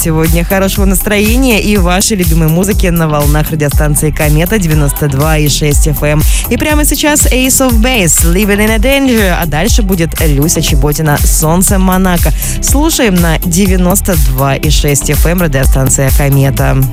сегодня хорошего настроения и вашей любимой музыки на волнах радиостанции Комета 92,6 FM. И прямо сейчас Ace of Base, Living in a Danger, а дальше будет Люся Чеботина, Солнце Монако. Слушаем на 92,6 FM радиостанция Комета.